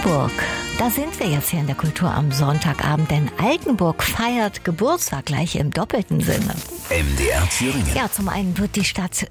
Altenburg. Da sind wir jetzt hier in der Kultur am Sonntagabend, denn Altenburg feiert Geburtstag gleich im doppelten Sinne. MDR Thüringen. Ja, zum einen wird die Stadt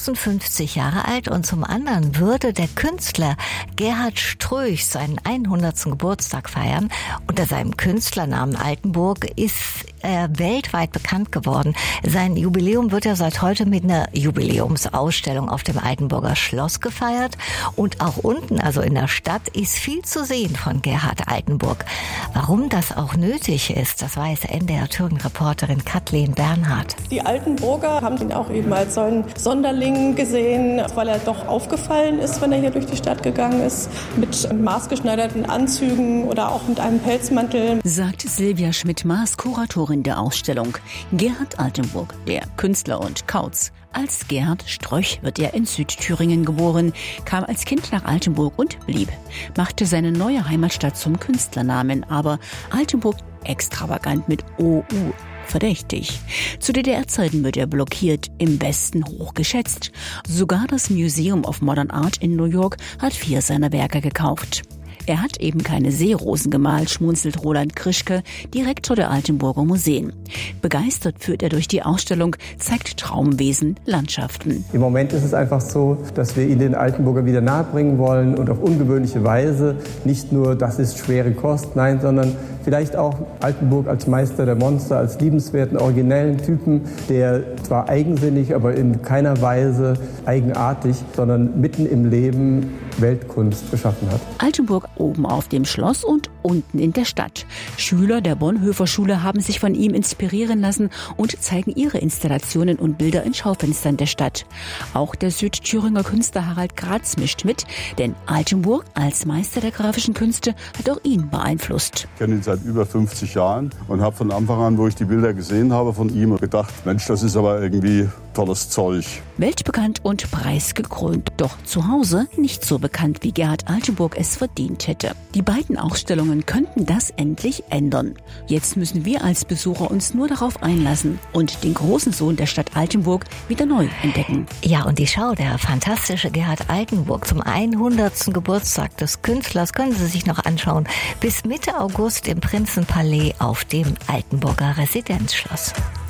1050 Jahre alt und zum anderen würde der Künstler Gerhard Ströch seinen 100. Geburtstag feiern. Unter seinem Künstlernamen Altenburg ist er weltweit bekannt geworden. Sein Jubiläum wird ja seit heute mit einer Jubiläumsausstellung auf dem Altenburger Schloss gefeiert. Und auch unten, also in der Stadt, ist viel zu sehen von Gerhard Altenburg. Warum das auch nötig ist, das weiß NDR Thüringen-Reporterin Kathleen Bernhard. Die Altenburger haben ihn auch eben als so einen Sonderling gesehen, weil er doch aufgefallen ist, wenn er hier durch die Stadt gegangen ist, mit maßgeschneiderten Anzügen oder auch mit einem Pelzmantel. Sagt Silvia Schmidt-Maas, Kuratorin der Ausstellung. Gerhard Altenburg, der Künstler und Kauz. Als Gerhard Ströch wird er in Südthüringen geboren, kam als Kind nach Altenburg und blieb. Machte seine neue Heimatstadt zum Künstlernamen, aber Altenburg extravagant mit OU. Verdächtig. Zu DDR-Zeiten wird er blockiert, im Westen hochgeschätzt. Sogar das Museum of Modern Art in New York hat 4 seiner Werke gekauft. Er hat eben keine Seerosen gemalt, schmunzelt Roland Krischke, Direktor der Altenburger Museen. Begeistert führt er durch die Ausstellung, zeigt Traumwesen, Landschaften. Im Moment ist es einfach so, dass wir ihn den Altenburger wieder nahebringen wollen und auf ungewöhnliche Weise. Nicht nur, das ist schwere Kost, nein, sondern vielleicht auch Altenburg als Meister der Monster, als liebenswerten, originellen Typen, der zwar eigensinnig, aber in keiner Weise eigenartig, sondern mitten im Leben Weltkunst geschaffen hat. Altenburg oben auf dem Schloss und unten in der Stadt. Schüler der Bonhoeffer Schule haben sich von ihm inspirieren lassen und zeigen ihre Installationen und Bilder in Schaufenstern der Stadt. Auch der Südthüringer Künstler Harald Gratz mischt mit, denn Altenburg als Meister der grafischen Künste hat auch ihn beeinflusst. Ich kenne ihn seit über 50 Jahren und habe von Anfang an, wo ich die Bilder gesehen habe von ihm, gedacht, Mensch, das ist aber irgendwie tolles Zeug. Weltbekannt und preisgekrönt, doch zu Hause nicht so bekannt, wie Gerhard Altenburg es verdient hätte. Die beiden Ausstellungen könnten das endlich ändern. Jetzt müssen wir als Besucher uns nur darauf einlassen und den großen Sohn der Stadt Altenburg wieder neu entdecken. Ja, und die Schau, der fantastische Gerhard Altenburg zum 100. Geburtstag des Künstlers, können Sie sich noch anschauen. Bis Mitte August im Prinzenpalais auf dem Altenburger Residenzschloss.